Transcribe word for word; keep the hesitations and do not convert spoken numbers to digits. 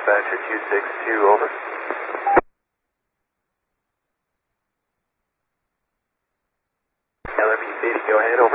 dispatcher two six two, over. L R P City, go ahead, over.